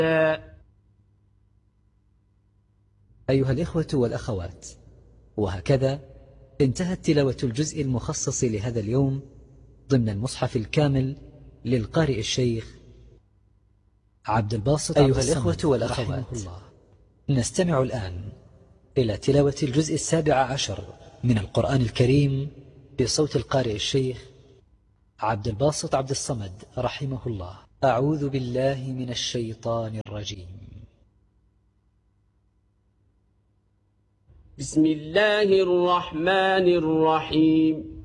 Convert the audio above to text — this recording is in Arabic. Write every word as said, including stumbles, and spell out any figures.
أيها الإخوة والأخوات، وهكذا انتهت تلاوة الجزء المخصص لهذا اليوم ضمن المصحف الكامل للقارئ الشيخ عبد الباسط. أيها الإخوة والأخوات، نستمع الآن إلى تلاوة الجزء السابع عشر من القرآن الكريم بصوت القارئ الشيخ عبد الباسط عبد الصمد رحمه الله. أعوذ بالله من الشيطان الرجيم. بسم الله الرحمن الرحيم.